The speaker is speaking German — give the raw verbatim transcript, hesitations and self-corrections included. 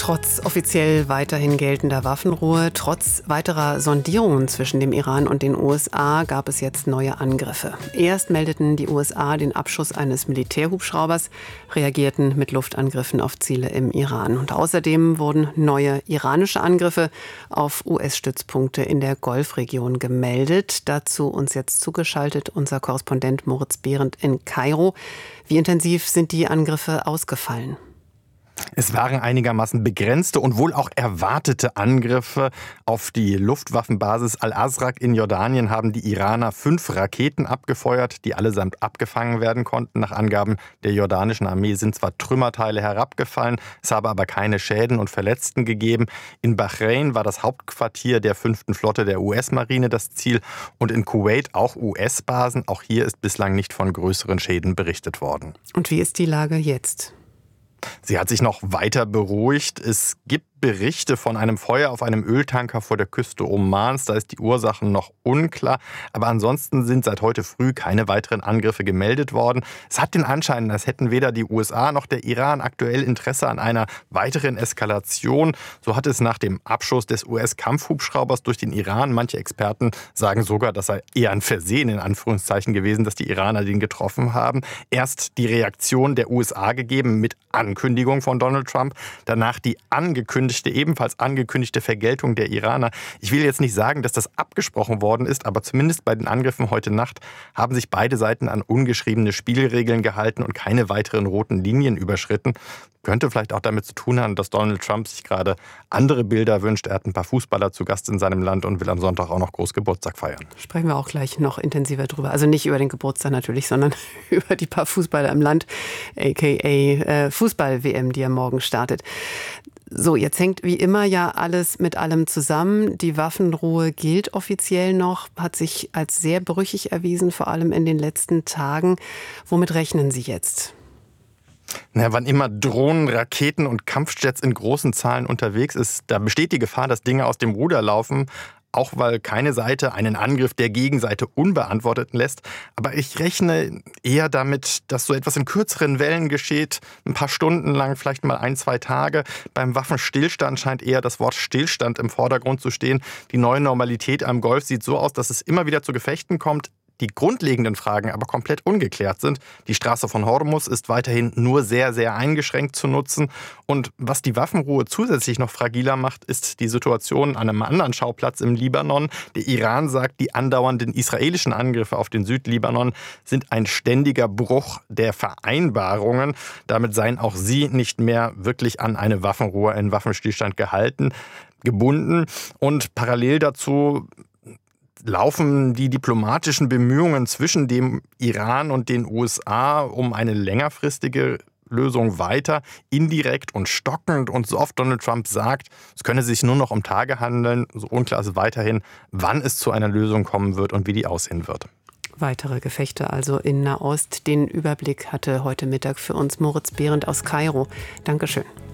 Trotz offiziell weiterhin geltender Waffenruhe, trotz weiterer Sondierungen zwischen dem Iran und den U S A gab es jetzt neue Angriffe. Erst meldeten die U S A den Abschuss eines Militärhubschraubers, reagierten mit Luftangriffen auf Ziele im Iran. Und außerdem wurden neue iranische Angriffe auf U S-Stützpunkte in der Golfregion gemeldet. Dazu uns jetzt zugeschaltet unser Korrespondent Moritz Behrendt in Kairo. Wie intensiv sind die Angriffe ausgefallen? Es waren einigermaßen begrenzte und wohl auch erwartete Angriffe. Auf die Luftwaffenbasis Al-Azraq in Jordanien haben die Iraner fünf Raketen abgefeuert, die allesamt abgefangen werden konnten. Nach Angaben der jordanischen Armee sind zwar Trümmerteile herabgefallen, es habe aber keine Schäden und Verletzten gegeben. In Bahrain war das Hauptquartier der fünften Flotte der U S-Marine das Ziel und in Kuwait auch U S-Basen. Auch hier ist bislang nicht von größeren Schäden berichtet worden. Und wie ist die Lage jetzt? Sie hat sich noch weiter beruhigt. Es gibt Berichte von einem Feuer auf einem Öltanker vor der Küste Omans. Da ist die Ursache noch unklar. Aber ansonsten sind seit heute früh keine weiteren Angriffe gemeldet worden. Es hat den Anschein, als hätten weder die U S A noch der Iran aktuell Interesse an einer weiteren Eskalation. So hat es nach dem Abschuss des U S-Kampfhubschraubers durch den Iran. Manche Experten sagen sogar, das sei eher ein Versehen in Anführungszeichen gewesen, dass die Iraner den getroffen haben. Erst die Reaktion der U S A gegeben mit Ankündigung von Donald Trump. Danach die angekündigte ebenfalls angekündigte Vergeltung der Iraner. Ich will jetzt nicht sagen, dass das abgesprochen worden ist, aber zumindest bei den Angriffen heute Nacht haben sich beide Seiten an ungeschriebene Spielregeln gehalten und keine weiteren roten Linien überschritten. Könnte vielleicht auch damit zu tun haben, dass Donald Trump sich gerade andere Bilder wünscht. Er hat ein paar Fußballer zu Gast in seinem Land und will am Sonntag auch noch groß Geburtstag feiern. Sprechen wir auch gleich noch intensiver drüber. Also nicht über den Geburtstag natürlich, sondern über die paar Fußballer im Land, aka äh, Fußball-W M, die ja morgen startet. So, jetzt hängt wie immer ja alles mit allem zusammen. Die Waffenruhe gilt offiziell noch, hat sich als sehr brüchig erwiesen, vor allem in den letzten Tagen. Womit rechnen Sie jetzt? Na, wann immer Drohnen, Raketen und Kampfjets in großen Zahlen unterwegs ist, da besteht die Gefahr, dass Dinge aus dem Ruder laufen. Auch weil keine Seite einen Angriff der Gegenseite unbeantwortet lässt. Aber ich rechne eher damit, dass so etwas in kürzeren Wellen geschieht. Ein paar Stunden lang, vielleicht mal ein, zwei Tage. Beim Waffenstillstand scheint eher das Wort Stillstand im Vordergrund zu stehen. Die neue Normalität am Golf sieht so aus, dass es immer wieder zu Gefechten kommt. Die grundlegenden Fragen aber komplett ungeklärt sind. Die Straße von Hormuz ist weiterhin nur sehr, sehr eingeschränkt zu nutzen. Und was die Waffenruhe zusätzlich noch fragiler macht, ist die Situation an einem anderen Schauplatz im Libanon. Der Iran sagt, die andauernden israelischen Angriffe auf den Südlibanon sind ein ständiger Bruch der Vereinbarungen. Damit seien auch sie nicht mehr wirklich an eine Waffenruhe, einen Waffenstillstand gehalten, gebunden. Und parallel dazu laufen die diplomatischen Bemühungen zwischen dem Iran und den U S A um eine längerfristige Lösung weiter, indirekt und stockend. Und so oft Donald Trump sagt, es könne sich nur noch um Tage handeln, so unklar ist weiterhin, wann es zu einer Lösung kommen wird und wie die aussehen wird. Weitere Gefechte also in Nahost. Den Überblick hatte heute Mittag für uns Moritz Behrendt aus Kairo. Dankeschön.